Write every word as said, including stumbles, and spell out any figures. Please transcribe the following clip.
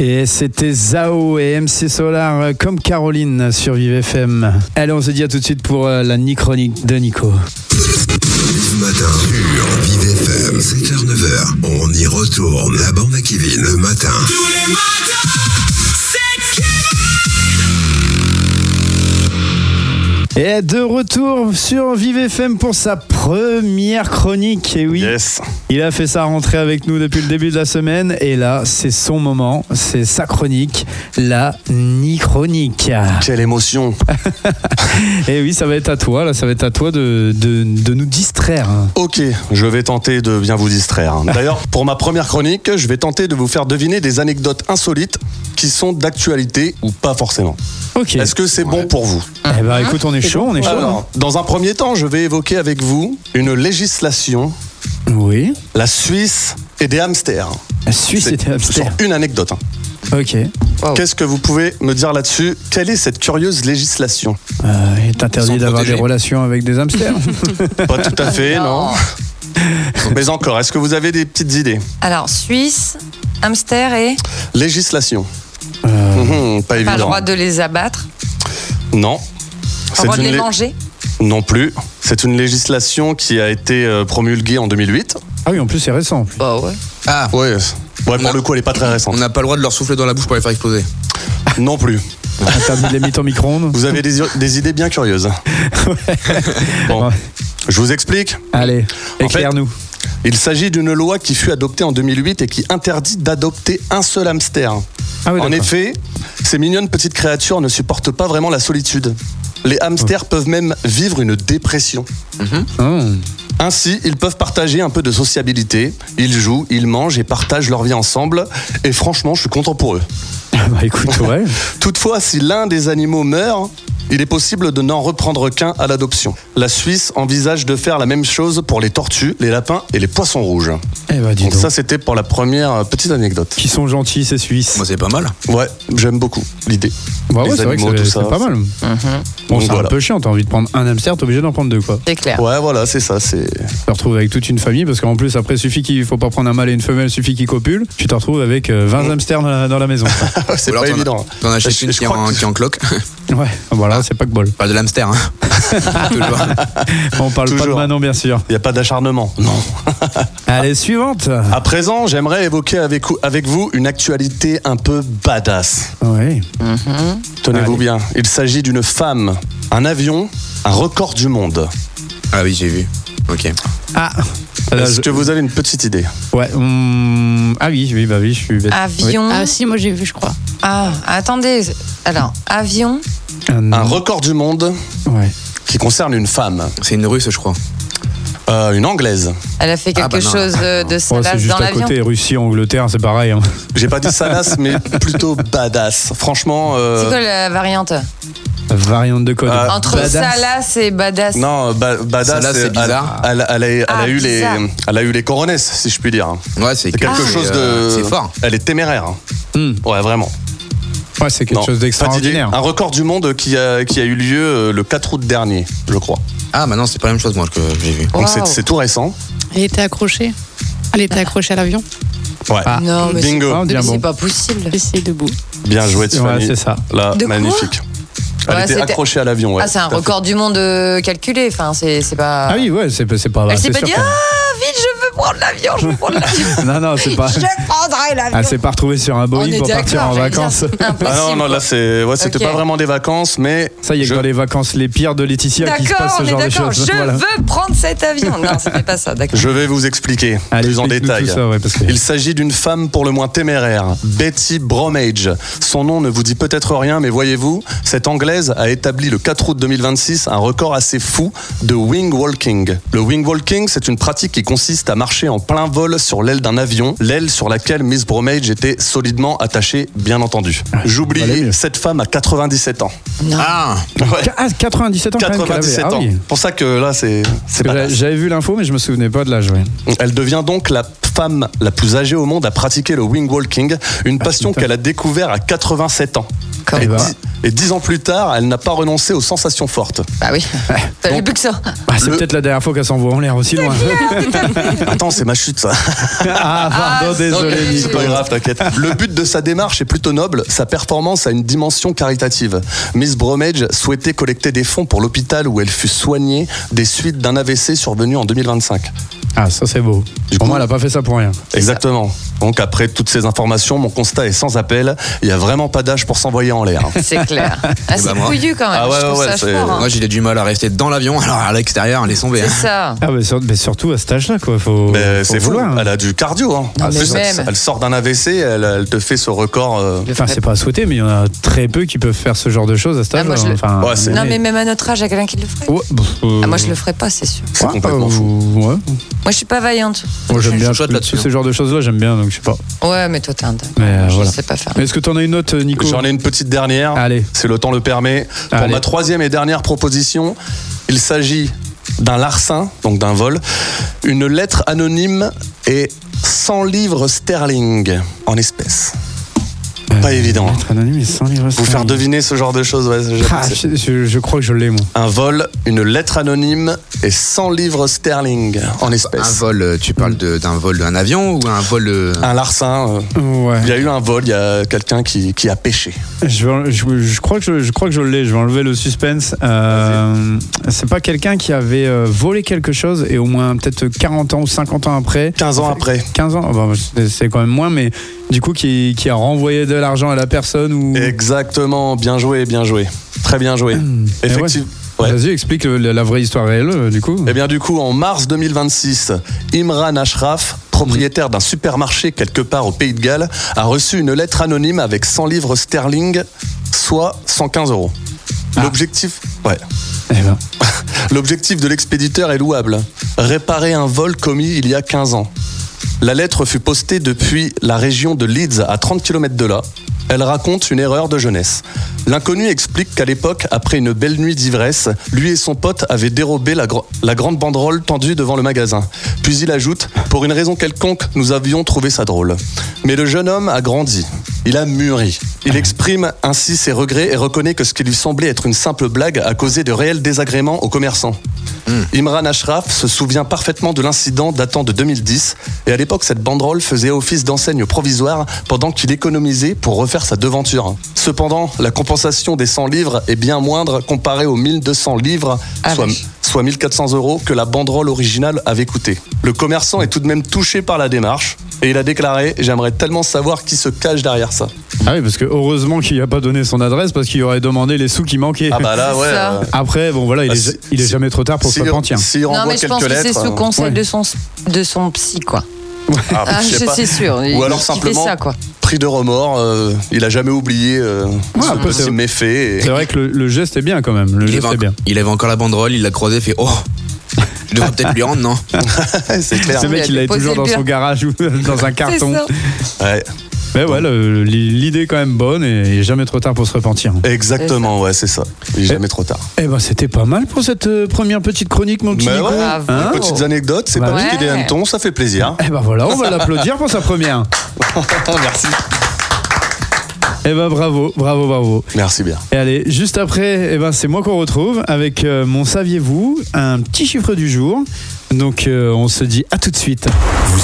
Et c'était Zao et M C Solar comme Caroline sur Vive F M. Allez, on se dit à tout de suite pour la Nichronique de Nico. Vive matin sur Vive F M, sept heures neuf heures. On y retourne. La bande à Kevin le matin. Tous les matins, c'est Kevin. Et de retour sur Vive F M pour sa première chronique. Et oui, yes. Il a fait sa rentrée avec nous depuis le début de la semaine. Et là, c'est son moment, c'est sa chronique, la Nichronique. Quelle émotion. Et oui, ça va être à toi, là, ça va être à toi de, de, de nous distraire. Ok, je vais tenter de bien vous distraire. D'ailleurs, pour ma première chronique, je vais tenter de vous faire deviner des anecdotes insolites qui sont d'actualité ou pas forcément. Ok. Est-ce que c'est ouais. bon pour vous? Eh ben, écoute, on est chaud, on est chaud. Alors, dans un premier temps, je vais évoquer avec vous une législation. Oui. La Suisse et des hamsters. La Suisse c'est, et des hamsters. C'est une anecdote. Hein. Ok. Wow. Qu'est-ce que vous pouvez me dire là-dessus? Quelle est cette curieuse législation? euh, Il est interdit d'avoir des relations avec des hamsters. Pas tout à fait, non. non. Mais encore, est-ce que vous avez des petites idées? Alors, Suisse, hamster et... Législation. Euh... Mmh, pas évident. Pas le droit de les abattre? Non. Pas le droit de les lé... manger? Non plus. C'est une législation qui a été promulguée en deux mille huit. Ah oui, en plus, c'est récent. Bah ouais. Ah ouais. Ouais, pour a... le coup, elle n'est pas très récente. On n'a pas le droit de leur souffler dans la bouche pour les faire exploser. Non plus. Interdit de les mettre au micro-ondes. Vous avez des, des idées bien curieuses. Ouais. Bon, ouais. Je vous explique. Allez, éclaire-nous. En fait, il s'agit d'une loi qui fut adoptée en deux mille huit et qui interdit d'adopter un seul hamster. Ah oui, en effet, ces mignonnes petites créatures ne supportent pas vraiment la solitude. Les hamsters oh. peuvent même vivre une dépression. Mm-hmm. Oh. Ainsi, ils peuvent partager un peu de sociabilité. Ils jouent, ils mangent et partagent leur vie ensemble. Et franchement, je suis content pour eux. Bah écoute, ouais. Toutefois, si l'un des animaux meurt, il est possible de n'en reprendre qu'un à l'adoption. La Suisse envisage de faire la même chose pour les tortues, les lapins et les poissons rouges. Eh bah, dis donc. donc ça, c'était pour la première petite anecdote. Qui sont gentils, ces Suisses. Moi, c'est pas mal. Ouais, j'aime beaucoup l'idée. Bah ouais, les c'est animaux, vrai que c'est, tout ça, c'est pas mal. Mm-hmm. Bon, donc c'est voilà. un peu chiant, t'as envie de prendre un hamster, t'es obligé d'en prendre deux, quoi. C'est clair. Ouais, voilà, c'est ça. C'est... Tu te retrouves avec toute une famille, parce qu'en plus, après, suffit qu'il faut pas prendre un mâle et une femelle, suffit qu'ils copulent. Tu te retrouves avec vingt mmh. hamsters dans la, dans la maison. C'est pas t'en évident. A, t'en achètes une qui, en, que... qui en cloque. Ouais, voilà, ah. c'est pas que bol. Pas de l'hamster, hein. Toujours. On parle Toujours. pas de Manon, bien sûr. Il n'y a pas d'acharnement, non. Allez, suivante. À présent, j'aimerais évoquer avec, avec vous une actualité un peu badass. Oui. Mm-hmm. Tenez-vous Allez. bien. Il s'agit d'une femme, un avion, un record du monde. Ah oui, j'ai vu. Ok. Ah. Est-ce je... que vous avez une petite idée? Ouais. Hum... Ah oui, oui, bah oui, je suis bête. Avion. Oui. Ah si, moi j'ai vu, je crois. Ah, attendez. Alors, avion. Un, un record du monde ouais. qui concerne une femme. C'est une russe, je crois. Euh, une anglaise. Elle a fait quelque Ah bah non. chose de, de Oh, salace c'est juste dans à l'avion. côté, Russie, Angleterre, c'est pareil. Hein. J'ai pas dit salace, mais plutôt badass. Franchement. Euh... C'est quoi la variante? Variante de code. Euh, Entre badass. salace et badass. Non, ba- badass, Salace, c'est bizarre. Elle, elle, elle, a, elle, Ah, a eu les, bizarre. elle a eu les coronesses, si je puis dire. Ouais, c'est, C'est quelque ah, chose c'est, de. euh, c'est fort. Elle est téméraire. Hum. Ouais, vraiment. Ouais, c'est quelque Non, chose pas d'extraordinaire. d'idée. Un record du monde qui a, qui a eu lieu euh, le quatre août dernier, je crois. Ah, bah non, c'est pas la même chose, moi, que j'ai vu. Donc Wow. c'est, c'est tout récent. Elle était accrochée. Elle était accrochée à l'avion. Ouais. Ah. Non, mais Bingo. Ah, c'est, bien mais bon. c'est pas possible. Et c'est debout. Bien joué, Tiffany. Ouais, c'est ça. Là, De quoi magnifique. Elle Ouais, était c'était- accrochée à l'avion. Ouais, Ah, c'est un tout à fait. record du monde euh, calculé. Enfin, c'est, c'est pas. Ah oui, ouais, c'est, c'est pas. Elle c'est s'est pas sûr dit, que- ah, vite, je veux prendre l'avion, je veux prendre l'avion. Non, non, c'est pas. Je prendrai l'avion. Elle s'est pas retrouvée sur un On Boeing est pour partir d'accord, en j'allais dire, vacances. c'est impossible, Ah non, non, quoi. là, c'est, ouais, c'était Ok. pas vraiment des vacances, mais. Ça, il y a je- que dans les vacances les pires de Laetitia qui se D'accord, passe ce on est genre de d'accord. choses. Je Voilà. veux prendre cet avion. Non, c'était pas ça, d'accord. Je vais vous expliquer Allez, plus en explique-nous détail. tout ça, ouais, parce que- Il s'agit d'une femme pour le moins téméraire, Betty Bromage. Son nom ne vous dit peut-être rien, mais voyez-vous, cette Anglaise a établi le quatre août deux mille vingt-six un record assez fou de wing walking. Le wing walking, c'est une pratique qui consiste à marcher en plein vol sur l'aile d'un avion, l'aile sur laquelle Miss Bromage était solidement attachée, bien entendu. J'oublie, valait mieux. cette femme a quatre-vingt-dix-sept ans. Non. Ah, Ouais. Ah, quatre-vingt-dix-sept ans quand même qu'elle avait. quatre-vingt-dix-sept Ah ans. oui. Pour ça que là, c'est, c'est Parce que badass. j'a- J'avais vu l'info, mais je me souvenais pas de l'âge. Ouais. Elle devient donc la femme la plus âgée au monde à pratiquer le wing walking, une passion putain. qu'elle a découvert à quatre-vingt-sept ans. Et, bah. dix, et dix ans plus tard, elle n'a pas renoncé aux sensations fortes. Bah oui. T'as Donc- vu plus que ça. Bah, c'est Le- peut-être la dernière fois qu'elle s'envoie en l'air aussi loin. Attends, c'est ma chute, ça. Ah, pardon, Ah, désolé, c'est- Nico. C'est pas grave, t'inquiète. Le but de sa démarche est plutôt noble. Sa performance a une dimension caritative. Miss Bromage souhaitait collecter des fonds pour l'hôpital où elle fut soignée des suites d'un A V C survenu en deux mille vingt-cinq. Ah, ça c'est beau. Du Pour coup- moi, elle a pas fait ça pour rien. Exactement. Donc après toutes ces informations, mon constat est sans appel. Il n'y a vraiment pas d'âge pour s'envoyer en l'air. C'est clair. Ah, c'est bah moi. couillu quand même. Ah ouais, je trouve ouais, ça c'est- fort, hein. Moi, j'ai du mal à rester dans l'avion, alors à l'extérieur, laisse tomber. C'est hein. ça. Ah, mais, sur- mais surtout à cet âge-là, quoi. Faut, Mais faut c'est fou. vouloir, hein. Elle a du cardio. Hein. Non, En mais plus, elle, même. elle sort d'un A V C, elle, elle te fait ce record. euh, Le Enfin, ferait c'est pas à souhaiter, mais il y en a très peu qui peuvent faire ce genre de choses à cet Ah, âge. moi, je le- Enfin, Ouais, c'est- Non, mais même à notre âge, il y a quelqu'un qui le ferait. Ouais, bah, euh, Ah, moi, je le ferais pas, c'est sûr. C'est ouais, complètement euh, fou. Ouais. Moi, je suis pas vaillante. Moi, j'aime Je bien suis chouette tout- là-dessus, tous ces genres de choses-là, j'aime bien, donc je sais pas. Ouais, mais toi, t'es un dingue. Mais, euh, je voilà. sais pas faire. Est-ce que t'en as une autre, Nico? J'en ai une petite dernière. Allez. Si le temps le permet. Pour Allez. ma troisième et dernière proposition, il s'agit d'un larcin, donc d'un vol. Une lettre anonyme et cent livres sterling en espèces. Pas évident. hein. Être anonyme et sans livre Vous sterling. faire deviner ce genre de choses, ouais, j'avoue, Ah, c'est- je, je- je crois que je l'ai, moi. un vol, une lettre anonyme et cent livres sterling en Un espèces. vol, euh, tu parles de- d'un vol d'un avion ou un vol. euh, Un larcin. euh, Ouais. Il y a eu un vol, il y a quelqu'un qui, qui a pêché. Je, vais en- je, je crois que je, je crois que je l'ai. Je vais enlever le suspense. Euh, c'est pas quelqu'un qui avait euh, volé quelque chose et au moins peut-être quarante ans ou cinquante ans après. quinze ans après. quinze ans. Bon, c'est- c'est quand même moins, mais du coup qui, qui a renvoyé de l'argent à la personne ou. Exactement, bien joué, bien joué. Très bien joué. Eh Effectivement. Ouais. Vas-y, explique le- la, la vraie histoire réelle, euh, du coup. Eh bien du coup, en mars deux mille vingt-six, Imran Ashraf, propriétaire d'un supermarché quelque part au Pays de Galles, a reçu une lettre anonyme avec cent livres sterling, soit cent quinze euros. L'objectif, ouais. Eh ben, L'objectif de l'expéditeur est louable. Réparer un vol commis il y a quinze ans. La lettre fut postée depuis la région de Leeds à trente kilomètres de là. Elle raconte une erreur de jeunesse. L'inconnu explique qu'à l'époque, après une belle nuit d'ivresse, lui et son pote avaient dérobé la, gro- la grande banderole tendue devant le magasin. Puis il ajoute « Pour une raison quelconque, nous avions trouvé ça drôle. » Mais le jeune homme a grandi. Il a mûri. Il exprime ainsi ses regrets et reconnaît que ce qui lui semblait être une simple blague a causé de réels désagréments aux commerçants. Imran Ashraf se souvient parfaitement de l'incident datant de deux mille dix et à l'époque cette banderole faisait office d'enseigne provisoire pendant qu'il économisait pour refaire sa devanture. Cependant, la compensation des cent livres est bien moindre comparée aux mille deux cents livres, Ah soit, oui. soit mille quatre cents euros que la banderole originale avait coûté. Le commerçant est tout de même touché par la démarche et il a déclaré « J'aimerais tellement savoir qui se cache derrière ça. Ah oui, parce que heureusement qu'il n'a pas donné son adresse parce qu'il aurait demandé les sous qui manquaient. » Ah bah là, C'est ouais. ça. euh, Après, bon voilà, il, Bah, est, si- il est si- jamais trop tard pour si- se repentir. S'il Non, renvoie mais je pense quelques que c'est lettres, sous euh, conseil ouais. de, son, de son psy, quoi. ah, Ah, je sais je pas. suis sûr. Il- Ou alors il fait simplement ça, quoi. pris de remords, euh, il a jamais oublié euh, ce un peu, petit c'est- méfait. et- C'est vrai que le, le geste est bien quand même. Le Il geste avait, est bien. il avait encore la banderole, il l'a croisé, fait oh, je devrais peut-être lui rendre, non? c'est clair. Ce mec, Il il a est déposé toujours le dans bien. son garage ou dans un C'est carton. ça. Ouais, Mais ouais, le- l'idée est quand même bonne et il est jamais trop tard pour se repentir. exactement, ouais, c'est ça. Il est jamais trop tard. Eh ben, c'était pas mal pour cette euh, première petite chronique, mon petit Mais Nico. ouais, Bravo. Hein petites anecdotes, c'est Bah pas ouais. piquer des hannetons, ça fait plaisir. Eh ben voilà, on va l'applaudir pour sa première. Merci. Eh ben bravo, bravo, bravo. Merci bien. Et allez, juste après, eh ben, c'est moi qu'on retrouve avec euh, mon saviez-vous, un petit chiffre du jour. Donc euh, on se dit à tout de suite.